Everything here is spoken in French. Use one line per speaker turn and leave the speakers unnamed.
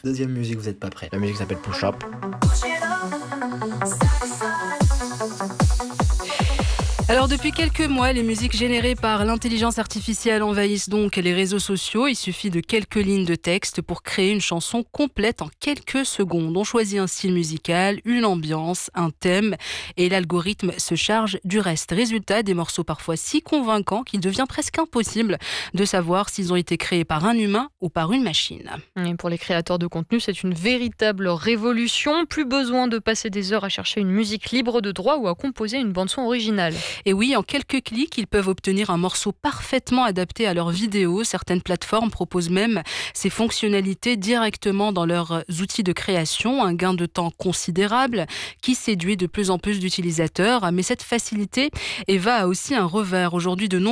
Deuxième musique, vous n'êtes pas prêts. La musique s'appelle Push Up.
Alors depuis quelques mois, les musiques générées par l'intelligence artificielle envahissent donc les réseaux sociaux. Il suffit de quelques lignes de texte pour créer une chanson complète en quelques secondes. On choisit un style musical, une ambiance, un thème et l'algorithme se charge du reste. Résultat, des morceaux parfois si convaincants qu'il devient presque impossible de savoir s'ils ont été créés par un humain ou par une machine.
Et pour les créateurs de contenu, c'est une véritable révolution. Plus besoin de passer des heures à chercher une musique libre de droit ou à composer une bande-son originale.
Et oui, en quelques clics, ils peuvent obtenir un morceau parfaitement adapté à leur vidéo. Certaines plateformes proposent même ces fonctionnalités directement dans leurs outils de création. Un gain de temps considérable qui séduit de plus en plus d'utilisateurs. Mais cette facilité va aussi un revers. Aujourd'hui, de